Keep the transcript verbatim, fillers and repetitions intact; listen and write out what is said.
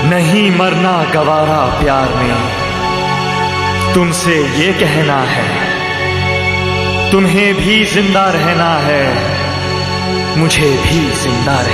नहीं मरना गवारा प्यार में, तुमसे ये कहना है, तुम्हें भी जिंदा रहना है, मुझे भी जिंदा रहना है।